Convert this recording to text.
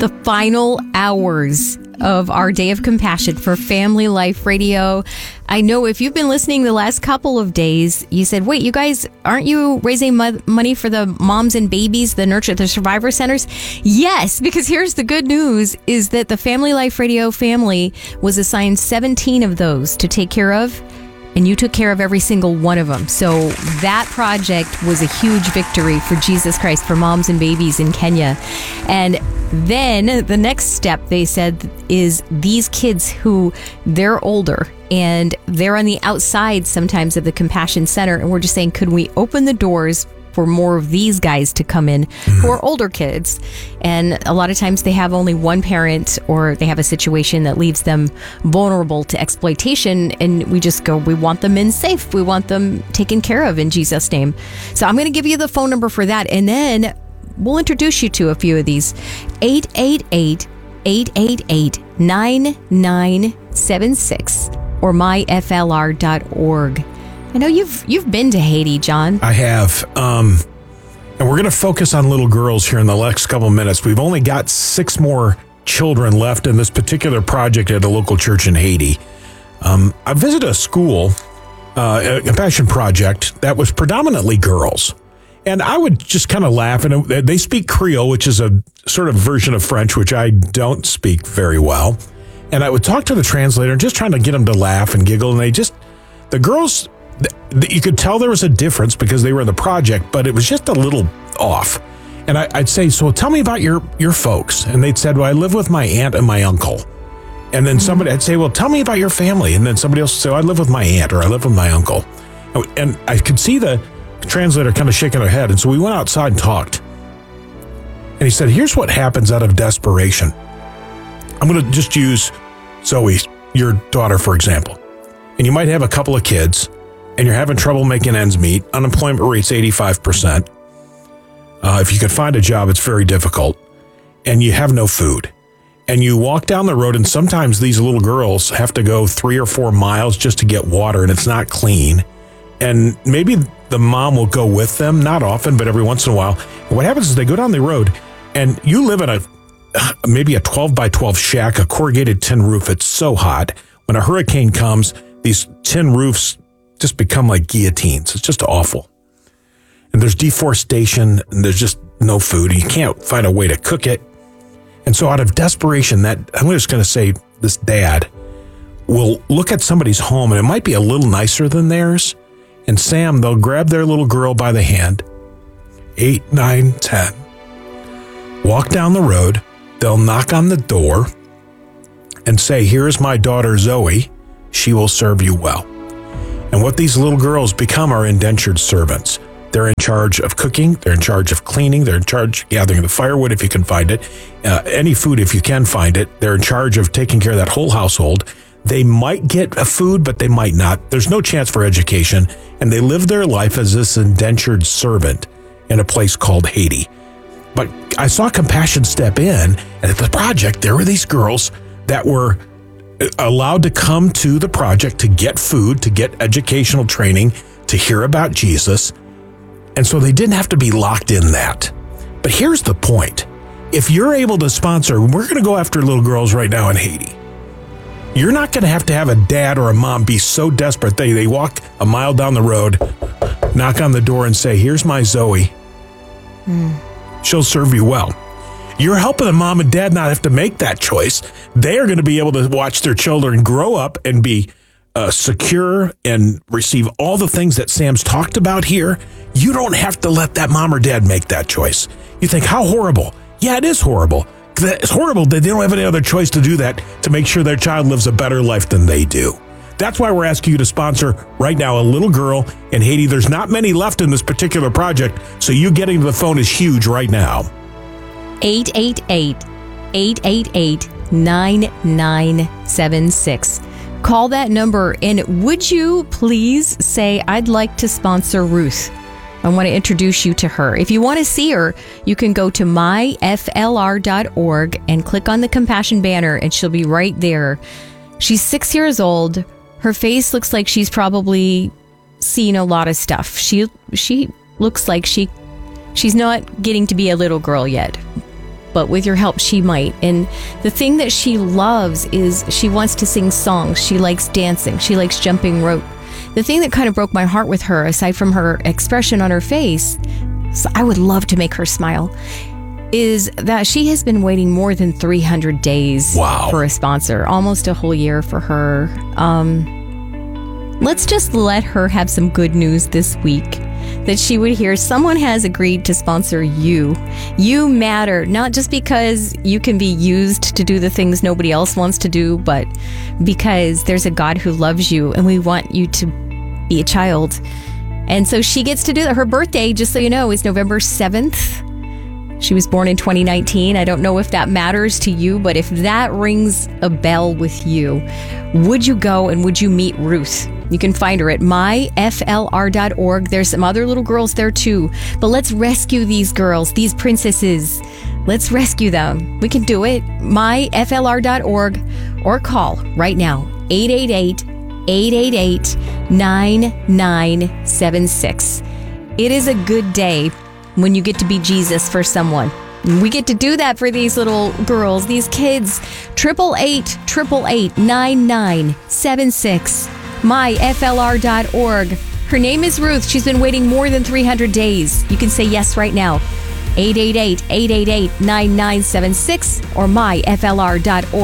the final hours of our Day of Compassion for Family Life Radio. I know if you've been listening the last couple of days, you said, wait, you guys, aren't you raising money for the moms and babies, the nurture, the survivor centers? Yes, because here's the good news is that the Family Life Radio family was assigned 17 of those to take care of. And you took care of every single one of them. So that project was a huge victory for Jesus Christ, for moms and babies in Kenya. And then the next step, they said, is these kids who they're older and they're on the outside sometimes of the Compassion Center. And we're just saying, could we open the doors for more of these guys to come in who are older kids? And a lot of times they have only one parent, or they have a situation that leaves them vulnerable to exploitation. And we just go, we want them in safe. We want them taken care of in Jesus' name. So I'm going to give you the phone number for that. And then we'll introduce you to a few of these. 888-888-9976 or myflr.org. I know you've been to Haiti, John. I have. And we're going to focus on little girls here in the next couple of minutes. We've only got 6 more children left in this particular project at a local church in Haiti. I visited a school, a Compassion project, that was predominantly girls. And I would just kind of laugh. And they speak Creole, which is a sort of version of French, which I don't speak very well. And I would talk to the translator, just trying to get them to laugh and giggle. And the girls, you could tell there was a difference because they were in the project, but it was just a little off. And I'd say, so tell me about your folks. And they'd said, well, I live with my aunt and my uncle. And then I'd say, well, tell me about your family. And then somebody else would say, well, I live with my aunt or I live with my uncle. And I could see the translator kind of shaking her head. And so we went outside and talked. And he said, here's what happens out of desperation. I'm going to just use Zoe, your daughter, for example. And you might have a couple of kids and you're having trouble making ends meet. Unemployment rate's 85%. If you could find a job, it's very difficult. And you have no food. And you walk down the road, and sometimes these little girls have to go 3 or 4 miles just to get water, and it's not clean. And maybe the mom will go with them, not often, but every once in a while. And what happens is they go down the road, and you live in maybe a 12 by 12 shack, a corrugated tin roof. It's so hot. When a hurricane comes, these tin roofs just become like guillotines. It's just awful. And there's deforestation, and there's just no food. You can't find a way to cook it. And so out of desperation, I'm just going to say this dad will look at somebody's home, and it might be a little nicer than theirs. And Sam, they'll grab their little girl by the hand, 8, 9, 10, walk down the road. They'll knock on the door and say, here's my daughter, Zoe. She will serve you well. And what these little girls become are indentured servants. They're in charge of cooking. They're in charge of cleaning. They're in charge of gathering the firewood if you can find it. Any food if you can find it. They're in charge of taking care of that whole household. They might get a food, but they might not. There's no chance for education. And they live their life as this indentured servant in a place called Haiti. But I saw Compassion step in, and at the project, there were these girls that were allowed to come to the project to get food, to get educational training, to hear about Jesus. And so they didn't have to be locked in that. But here's the point. If you're able to sponsor, we're going to go after little girls right now in Haiti. You're not going to have a dad or a mom be so desperate they walk a mile down the road, knock on the door and say, here's my Zoe. She'll serve you well. You're helping the mom and dad not have to make that choice. They are going to be able to watch their children grow up and be secure and receive all the things that Sam's talked about here. You don't have to let that mom or dad make that choice. You think, how horrible. Yeah, it is horrible. It's horrible that they don't have any other choice to do that to make sure their child lives a better life than they do. That's why we're asking you to sponsor right now a little girl in Haiti. There's not many left in this particular project, so you getting to the phone is huge right now. 888-888-9976. Call that number, and would you please say, I'd like to sponsor Ruth. I want to introduce you to her. If you want to see her, you can go to myflr.org and click on the Compassion banner, and she'll be right there. She's 6 years old. Her face looks like she's probably seen a lot of stuff. She looks like she's not getting to be a little girl yet. but with your help, she might. And the thing that she loves is she wants to sing songs. She likes dancing. She likes jumping rope. The thing that kind of broke my heart with her, aside from her expression on her face, so I would love to make her smile, is that she has been waiting more than 300 days for a sponsor, almost a whole year for her. Let's just let her have some good news this week, that she would hear someone has agreed to sponsor you. You matter, not just because you can be used to do the things nobody else wants to do, but because there's a God who loves you and we want you to be a child. And so she gets to do that. Her birthday, just so you know, is November 7th. She was born in 2019. I don't know if that matters to you, but if that rings a bell with you, would you go and would you meet Ruth? You can find her at myflr.org. There's some other little girls there too. But let's rescue these girls, these princesses. Let's rescue them. We can do it. myflr.org or call right now, 888-888-9976. It is a good day when you get to be Jesus for someone. We get to do that for these little girls, these kids. 888-888-9976. myflr.org. Her name is Ruth. She's been waiting more than 300 days. You can say yes right now. 888-888-9976 or myflr.org.